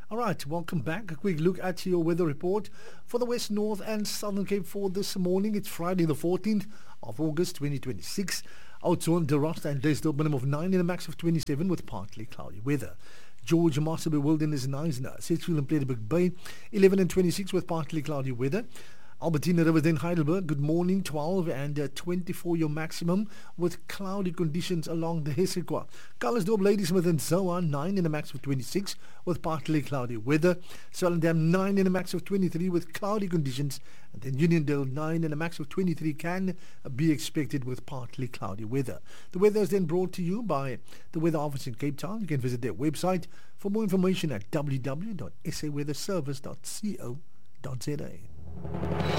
All right, welcome back. A quick look at your weather report for the West, North and Southern Cape for this morning. It's Friday the 14th of August 2026. Oudtshoorn, De Rust and Duisdorp, minimum of 9 and a max of 27 with partly cloudy weather. George, Marsabie, Wilderness and Knysna, Sedgefield and Plettenberg Bay, 11 and 26 with partly cloudy weather. Albertina, Riversdale, Heidelberg, good morning, 12 and 24 your maximum with cloudy conditions along the Hessequa. Calisdorp, Ladysmith and Zoa, 9 in a max of 26 with partly cloudy weather. Swellendam, 9 in a max of 23 with cloudy conditions. And then Uniondale, 9 in a max of 23 can be expected with partly cloudy weather. The weather is then brought to you by the Weather Office in Cape Town. You can visit their website for more information at www.saweatherservice.co.za.